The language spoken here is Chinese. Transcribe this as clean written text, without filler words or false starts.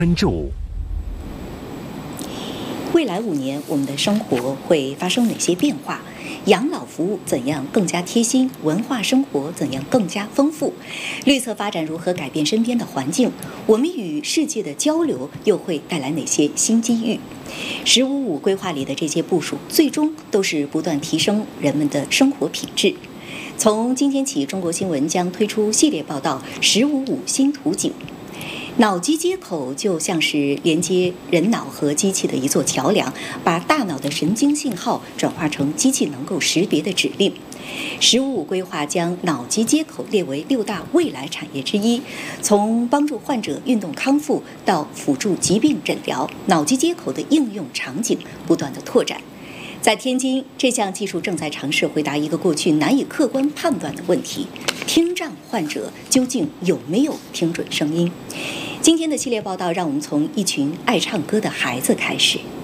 关注未来5年，我们的生活会发生哪些变化？养老服务怎样更加贴心？文化生活怎样更加丰富？绿色发展如何改变身边的环境？我们与世界的交流又会带来哪些新机遇？“15+5”规划里的这些部署，最终都是不断提升人们的生活品质。从今天起，中国新闻将推出系列报道《15+5新图景》。脑机接口就像是连接人脑和机器的一座桥梁，把大脑的神经信号转化成机器能够识别的指令。“15+5”规划将脑机接口列为6大未来产业之一，从帮助患者运动康复到辅助疾病诊疗，脑机接口的应用场景不断的拓展。在天津，这项技术正在尝试回答一个过去难以客观判断的问题：听障患者究竟有没有听准声音？今天的系列报道，让我们从一群爱唱歌的孩子开始。